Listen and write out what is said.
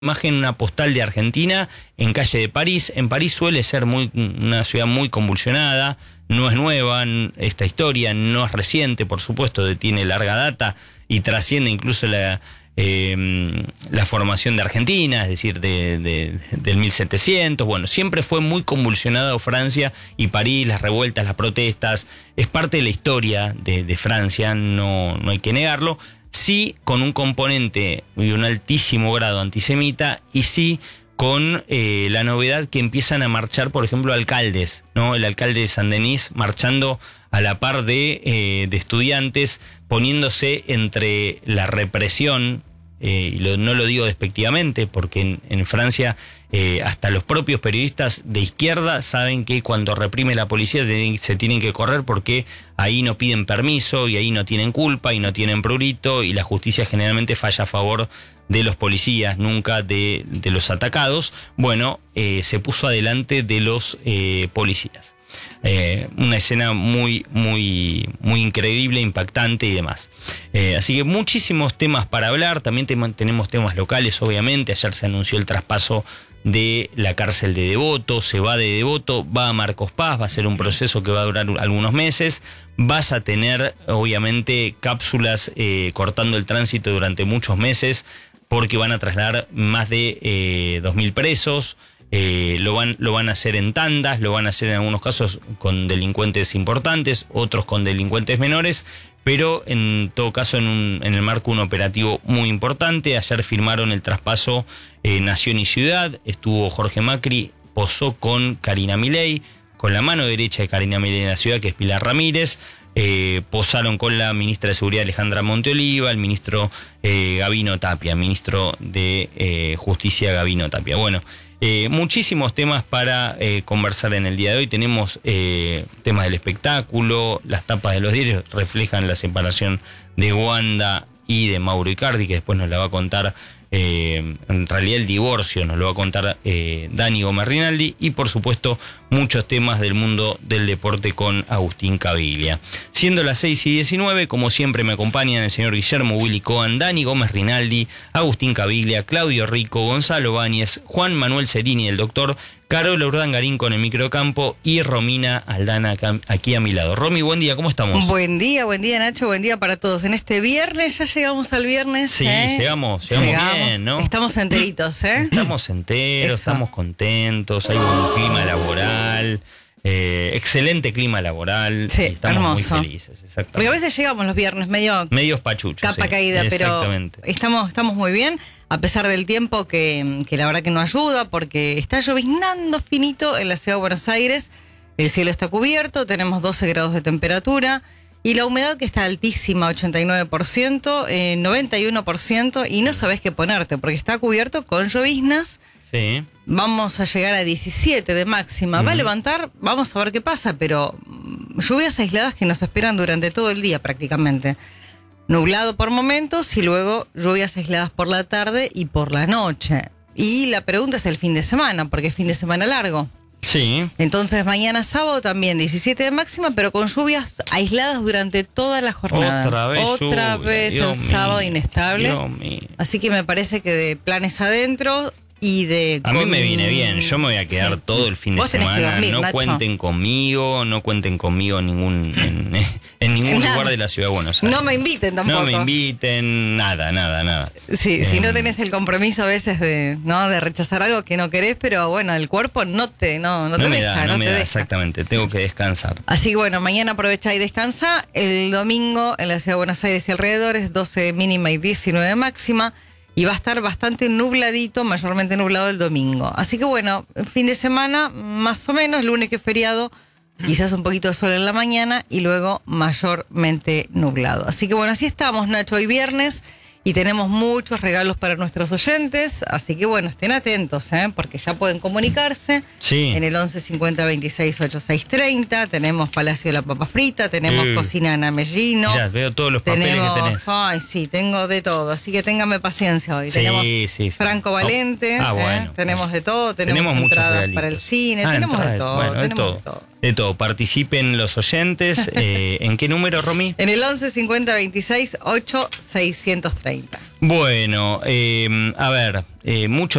imagen, una postal de Argentina en calle de París. En París suele ser una ciudad muy convulsionada, no es nueva, esta historia no es reciente, por supuesto, tiene larga data y trasciende incluso la formación de Argentina, es decir, del 1700. Bueno, siempre fue muy convulsionada Francia y París, las revueltas, las protestas, es parte de la historia de Francia, no hay que negarlo. Sí, con un componente y un altísimo grado antisemita, y sí con la novedad que empiezan a marchar, por ejemplo, alcaldes, ¿no? El alcalde de Saint-Denis marchando a la par de estudiantes, poniéndose entre la represión, y no lo digo despectivamente, porque en Francia hasta los propios periodistas de izquierda saben que cuando reprime la policía se tienen que correr, porque ahí no piden permiso y ahí no tienen culpa y no tienen prurito, y la justicia generalmente falla a favor de los policías, nunca de los atacados. Bueno, se puso adelante de los policías. Una escena muy increíble, impactante y demás. Así que muchísimos temas para hablar. También tenemos temas locales, obviamente. Ayer se anunció el traspaso de la cárcel de Devoto. Se va de Devoto, va a Marcos Paz. Va a ser un proceso que va a durar algunos meses. Vas a tener, obviamente, cápsulas cortando el tránsito durante muchos meses, porque van a trasladar más de 2.000 presos. Lo van a hacer en tandas, lo van a hacer en algunos casos con delincuentes importantes, otros con delincuentes menores, pero en todo caso en el marco de un operativo muy importante. Ayer firmaron el traspaso Nación y Ciudad, estuvo Jorge Macri, posó con Karina Milei, con la mano derecha de Karina Milei en la ciudad, que es Pilar Ramírez. Posaron con la ministra de Seguridad Alejandra Monteoliva, el ministro Gabino Tapia, ministro de Justicia Gabino Tapia. Bueno, muchísimos temas para conversar en el día de hoy. Tenemos temas del espectáculo, las tapas de los diarios reflejan la separación de Wanda y de Mauro Icardi, que después nos la va a contar, en realidad el divorcio nos lo va a contar Dani Gómez Rinaldi, y por supuesto muchos temas del mundo del deporte con Agustín Caviglia. Siendo las 6:19, como siempre me acompañan el señor Guillermo Willy Cohen, Dani Gómez Rinaldi, Agustín Caviglia, Claudio Rico, Gonzalo Báñez, Juan Manuel Cerini, el doctor Carola Urdangarín con el microcampo, y Romina Aldana aquí a mi lado. Romy, buen día, ¿cómo estamos? Buen día Nacho, buen día para todos. En este viernes, ya llegamos al viernes. Sí, llegamos bien, ¿no? Estamos enteritos, ¿eh? Estamos enteros, estamos contentos, hay buen clima laboral, excelente clima laboral. Sí, estamos hermoso. Muy felices, exactamente. Porque a veces llegamos los viernes medios pachuchos. Capa caída, pero estamos muy bien. A pesar del tiempo que la verdad que no ayuda, porque está lloviznando finito en la ciudad de Buenos Aires. El cielo está cubierto, tenemos 12 grados de temperatura y la humedad que está altísima, 89%, 91%, y no sabés qué ponerte porque está cubierto con lloviznas. Sí. Vamos a llegar a 17 de máxima. Va a levantar, vamos a ver qué pasa, pero lluvias aisladas que nos esperan durante todo el día prácticamente. Nublado por momentos y luego lluvias aisladas por la tarde y por la noche. Y la pregunta es el fin de semana, porque es fin de semana largo. Sí. Entonces mañana sábado también 17 de máxima, pero con lluvias aisladas durante toda la jornada. Otra vez el sábado inestable. Así que me parece que de planes adentro y de... A mí me viene bien, yo me voy a quedar todo el fin de semana. Dormir, no Nacho. cuenten conmigo en ningún lugar de la ciudad de Buenos Aires. No me inviten tampoco. No me inviten, nada. Sí, si no tenés el compromiso a veces de rechazar algo que no querés, pero bueno, el cuerpo no te deja. Exactamente, tengo que descansar. Así que bueno, mañana aprovecha y descansa. El domingo en la ciudad de Buenos Aires y alrededores, 12 mínima y 19 máxima. Y va a estar bastante nubladito, mayormente nublado el domingo. Así que bueno, fin de semana, más o menos, lunes que es feriado, quizás un poquito de sol en la mañana y luego mayormente nublado. Así que bueno, así estamos, Nacho, hoy viernes, y tenemos muchos regalos para nuestros oyentes. Así que bueno, estén atentos, porque ya pueden comunicarse. Sí. En el 11 50 26 86 30. Tenemos Palacio de la Papa Frita, tenemos Cocina Ana Mellino. Mirá, veo todos los papeles que tenés. Ay, sí, tengo de todo. Así que téngame paciencia hoy. Tenemos Franco Valente. Bueno. Tenemos de todo. Tenemos entradas para el cine. Tenemos de todo. Bueno, tenemos de todo. De todo, participen los oyentes. ¿En qué número, Romy? En el 11 50 26 8 630. Bueno, a ver, mucho